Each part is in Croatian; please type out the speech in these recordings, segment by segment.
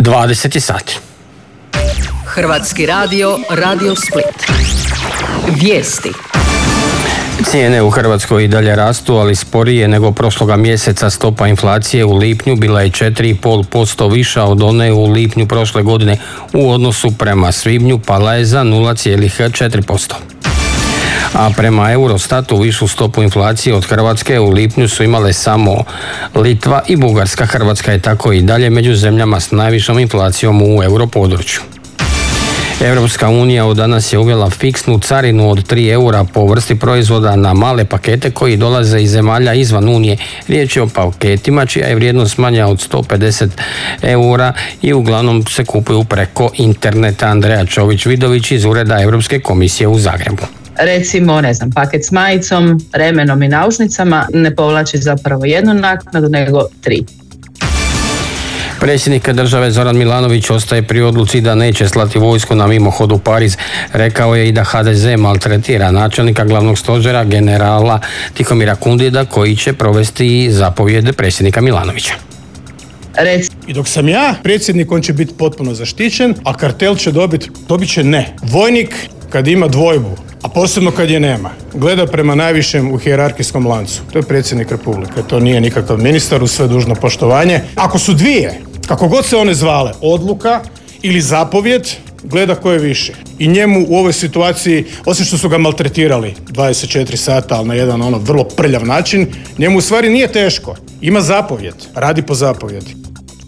20 sati. Hrvatski radio, Radio Split. Vijesti. Cijene u Hrvatskoj i dalje rastu, ali sporije nego prošloga mjeseca. Stopa inflacije u lipnju bila je 4,5% viša od one u lipnju prošle godine. U odnosu prema svibnju pala je za 0,4%. A prema Eurostatu višu stopu inflacije od Hrvatske u lipnju su imale samo Litva i Bugarska. Hrvatska je tako i dalje među zemljama s najvišom inflacijom u europodručju. Europska unija od danas je uvela fiksnu carinu od 3 eura po vrsti proizvoda na male pakete koji dolaze iz zemalja izvan Unije. Riječ je o paketima čija je vrijednost manja od 150 eura i uglavnom se kupuju preko interneta. Andreja Čović-Vidović iz Ureda Europske komisije u Zagrebu. Recimo, paket s majicom, remenom i naušnicama ne povlači zapravo jednu naknadu, nego 3. Predsjednik države Zoran Milanović ostaje pri odluci da neće slati vojsku na mimohod u Pariz. Rekao je i da HDZ maltretira načelnika glavnog stožera generala Tihomira Kundida koji će provesti zapovjede predsjednika Milanovića. I dok sam ja predsjednik, on će biti potpuno zaštićen, a kartel će dobit će ne. Vojnik kad ima dvojbu, a posebno kad je nema, gleda prema najvišem u hijerarhijskom lancu. To je predsjednik Republike, to nije nikakav ministar, uz sve dužno poštovanje. Ako su dvije, kako god se one zvale, odluka ili zapovjed, gleda ko je više. I njemu u ovoj situaciji, osim što su ga maltretirali 24 sata, ali na jedan vrlo prljav način, njemu u stvari nije teško. Ima zapovjed, radi po zapovjedi.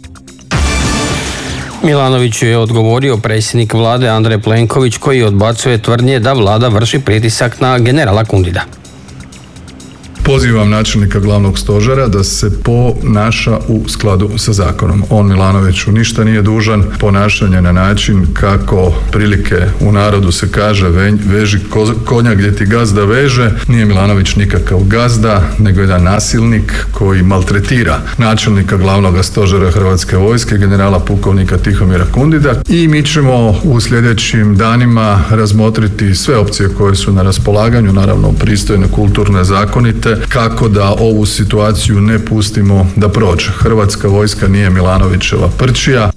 Milanoviću je odgovorio predsjednik vlade Andrej Plenković koji odbacuje tvrdnje da vlada vrši pritisak na generala Kundida. Pozivam načelnika glavnog stožera da se ponaša u skladu sa zakonom. On Milanoviću ništa nije dužan, ponašanje na način kako prilike u narodu se kaže veži konja gdje ti gazda veže. Nije Milanović nikakav gazda, nego jedan nasilnik koji maltretira načelnika glavnog stožera Hrvatske vojske, generala pukovnika Tihomira Kundida. I mi ćemo u sljedećim danima razmotriti sve opcije koje su na raspolaganju, naravno pristojne, kulturne, zakonite, kako da ovu situaciju ne pustimo da prođe. Hrvatska vojska nije Milanovićeva prčija.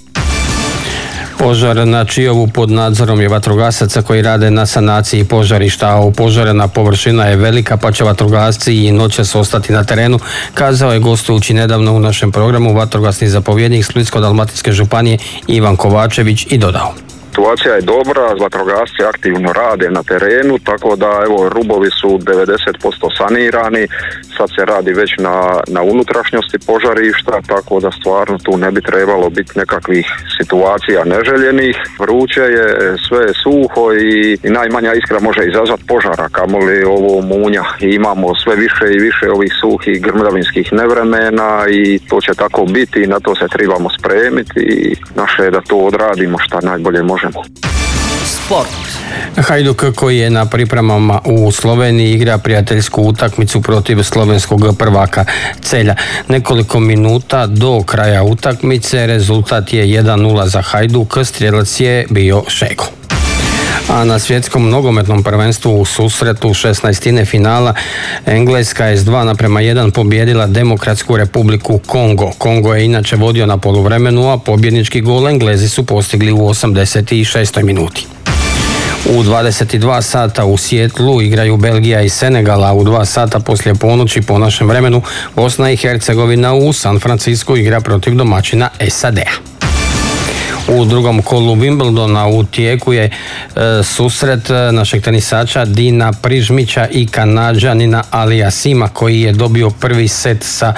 Požar na Čiovu pod nadzorom je vatrogasaca koji rade na sanaciji požarišta, a opožarena površina je velika pa će vatrogasci i noćas ostati na terenu, kazao je gostujući nedavno u našem programu vatrogasni zapovjednik Splitsko-dalmatinske županije Ivan Kovačević i dodao. Situacija je dobra, vatrogasci aktivno rade na terenu, tako da rubovi su 90% sanirani, sad se radi već na unutrašnjosti požarišta, tako da stvarno tu ne bi trebalo biti nekakvih situacija neželjenih. Vruće je, sve je suho i najmanja iskra može izazvati požara, kamoli ovo munja. I imamo sve više i više ovih suhih grmljavinskih nevremena i to će tako biti i na to se trebamo spremiti i naše je da to odradimo šta najbolje možemo. Sport. Hajduk koji je na pripremama u Sloveniji igra prijateljsku utakmicu protiv slovenskog prvaka Celja. Nekoliko minuta do kraja utakmice rezultat je 1:0 za Hajduk, strijelac je bio Šego. A na svjetskom nogometnom prvenstvu u susretu 16. finala Engleska je s 2:1 pobijedila Demokratsku republiku Kongo. Kongo je inače vodio na poluvremenu, a pobjednički gol Englezi su postigli u 86. minuti. U 22 sata u Sijetlu igraju Belgija i Senegal, a u 2 sata poslije ponoći po našem vremenu Bosna i Hercegovina u San Francisco igra protiv domaćina SAD-a. U drugom kolu Wimbledona u tijeku je susret našeg tenisača Dina Prižmića i Kanađanina Alija Sima koji je dobio prvi set sa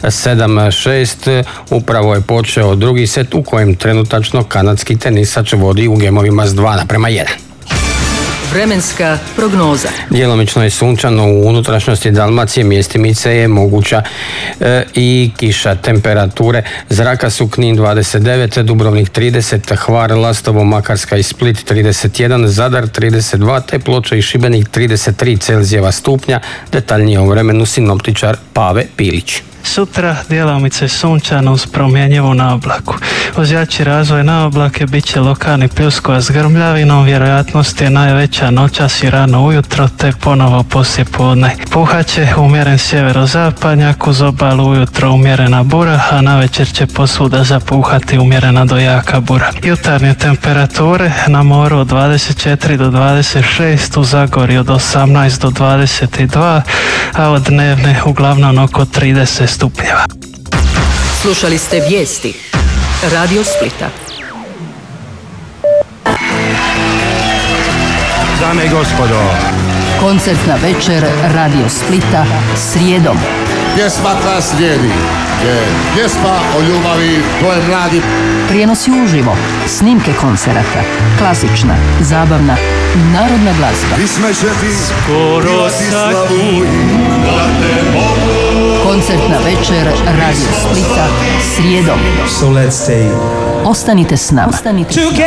7-6. Upravo je počeo drugi set u kojem trenutačno kanadski tenisač vodi u gemovima s 2:1. Vremenska prognoza. Djelomično je sunčano u unutrašnjosti Dalmacije, mjestimice je moguća i kiša. Temperature zraka su Knin 29, Dubrovnik 30, Hvar, Lastovo, Makarska i Split 31, Zadar 32, te Ploče i Šibenik 33 Celzijeva stupnja. Detaljnije o vremenu sinoptičar Pave Pilić. Sutra djelomice sunčano uz promjenjivu naoblaku. Uz jači razvoj naoblake bit će lokalni pljuskova s grmljavinom, vjerojatnost je najveća noćas i rano ujutro te ponovo poslije podne. Puhaće umjeren sjeverozapadnjak, uz obalu ujutro umjerena bura, a navečer će posvuda zapuhati umjerena do jaka bura. Jutarnje temperature na moru od 24 do 26, u Zagorju od 18 do 22, a od dnevne uglavnom oko 30 stupnjeva. Slušali ste vijesti Radio Splita. Dame i gospodo, Koncertna večer Radio Splita srijedom. Pjesma koja slijedi je pjesma o ljubavi koje mladi. Prijenosi uživo, snimke koncerata, klasična, zabavna, narodna glazba. Skoro Koncertna večer Radio Splita srijedom. so let's stay Ostanite s nama.